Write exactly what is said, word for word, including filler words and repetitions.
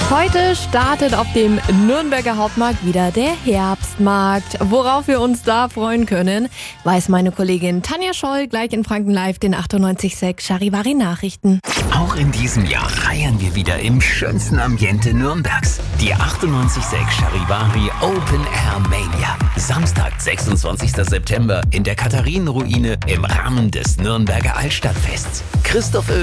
Heute startet auf dem Nürnberger Hauptmarkt wieder der Herbstmarkt. Worauf wir uns da freuen können, weiß meine Kollegin Tanja Scholl gleich in Franken Live, den achtundneunzig Komma sechs Charivari Nachrichten. Auch in diesem Jahr feiern wir wieder im schönsten Ambiente Nürnbergs. Die achtundneunzig Komma sechs Charivari Open Air Mania. Samstag, sechsundzwanzigster September in der Katharinenruine im Rahmen des Nürnberger Altstadtfests. Christoph